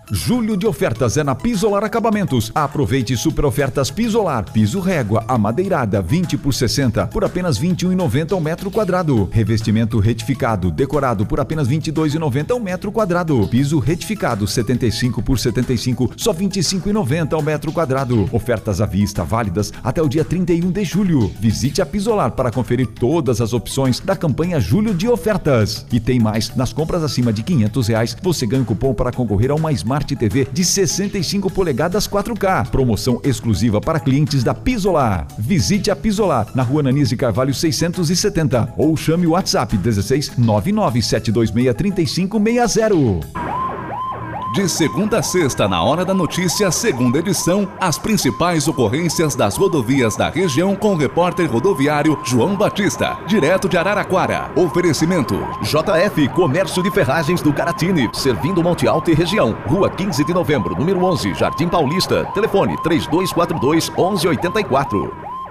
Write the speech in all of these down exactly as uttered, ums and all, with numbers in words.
Julho de ofertas é na Pisolar Acabamentos. Aproveite super ofertas Pisolar. Piso régua, amadeirada, vinte por sessenta, por apenas vinte e um reais e noventa centavos ao metro quadrado. Revestimento retificado, decorado, por apenas vinte e dois reais e noventa centavos ao metro quadrado. Piso retificado, setenta e cinco por setenta e cinco, só vinte e cinco reais e noventa centavos ao metro quadrado. Ofertas à vista, válidas até o dia trinta e um de julho. Visite a Pisolar para conferir todas as opções da campanha Julho de Ofertas. E tem mais, nas compras acima de quinhentos reais, você ganha um cupom para concorrer a uma Smart T V de sessenta e cinco polegadas quatro K. Promoção exclusiva para clientes da Pisolar. Visite a Pisolar na Rua Ananias de Carvalho seiscentos e setenta ou chame o WhatsApp dezesseis nove nove sete dois seis três cinco seis zero. De segunda a sexta, na Hora da Notícia, segunda edição, as principais ocorrências das rodovias da região com o repórter rodoviário João Batista, direto de Araraquara. Oferecimento J F Comércio de Ferragens do Caratini, servindo Monte Alto e região. Rua quinze de novembro, número onze, Jardim Paulista. Telefone três dois quatro dois, onze oitenta e quatro.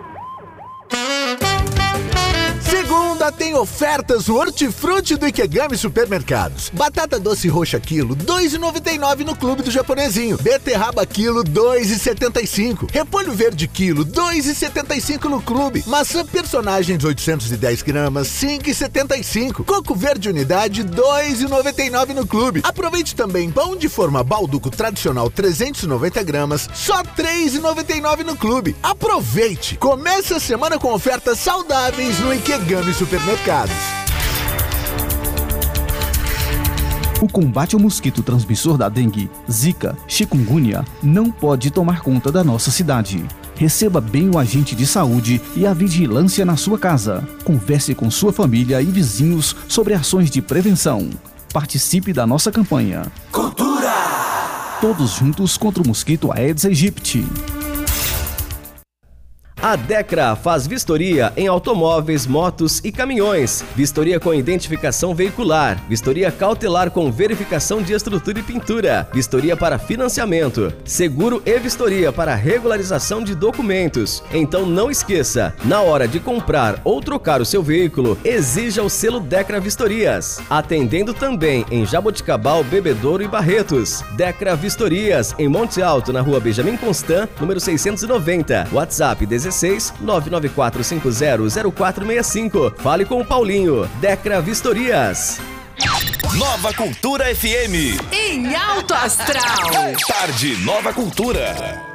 Segunda tem ofertas no Hortifruti do Ikegami Supermercados. Batata doce roxa quilo, dois reais e noventa e nove centavos no Clube do Japonesinho. Beterraba quilo, dois reais e setenta e cinco centavos. Repolho verde quilo, dois reais e setenta e cinco centavos no Clube. Maçã personagens oitocentos e dez gramas, cinco reais e setenta e cinco centavos. Coco verde unidade, dois reais e noventa e nove centavos no Clube. Aproveite também pão de forma balduco tradicional trezentos e noventa gramas, só três reais e noventa e nove centavos no Clube. Aproveite! Comece a semana com ofertas saudáveis no Ikegami Supermercados. O combate ao mosquito transmissor da dengue, zika, chikungunya não pode tomar conta da nossa cidade. Receba bem o agente de saúde e a vigilância na sua casa. Converse com sua família e vizinhos sobre ações de prevenção. Participe da nossa campanha. Cultura! Todos juntos contra o mosquito Aedes aegypti. A Decra faz vistoria em automóveis, motos e caminhões. Vistoria com identificação veicular. Vistoria cautelar com verificação de estrutura e pintura. Vistoria para financiamento. Seguro e vistoria para regularização de documentos. Então não esqueça, na hora de comprar ou trocar o seu veículo, exija o selo Decra Vistorias. Atendendo também em Jaboticabal, Bebedouro e Barretos. Decra Vistorias, em Monte Alto, na Rua Benjamin Constant, número seiscentos e noventa. WhatsApp dezesseis nove nove quatro cinco zero zero quatro seis cinco. Fale com o Paulinho. Decra Vistorias. Nova Cultura F M. Em alto astral. Tarde Nova Cultura.